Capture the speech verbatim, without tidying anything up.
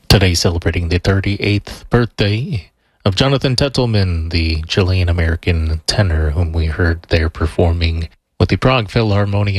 Today celebrating the thirty-eighth birthday of Jonathan Tettelman, the Chilean-American tenor whom we heard there performing with the Prague Philharmonic